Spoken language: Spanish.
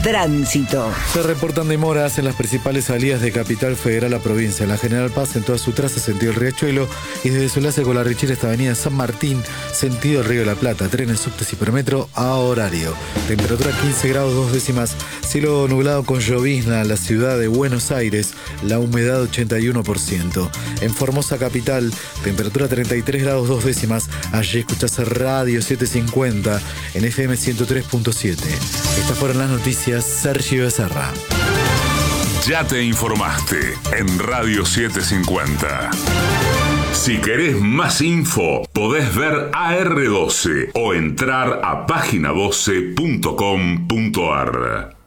Tránsito. Se reportan demoras en las principales salidas de Capital Federal a provincia. En la General Paz, en toda su traza, sentido el Riachuelo, y desde su enlace con la Richera, esta avenida San Martín, sentido el Río de la Plata. Trenes, subtes y permetro a horario. Temperatura 15 grados 2 décimas. Cielo nublado con llovizna en la ciudad de Buenos Aires. La humedad 81%. En Formosa Capital, temperatura 33 grados 2 décimas. Allí escuchás Radio 750 en FM 103.7. Estas fueron las noticias. Sergio Becerra. Ya te informaste en Radio 750. Si querés más info, podés ver AR12 o entrar a página12.com.ar.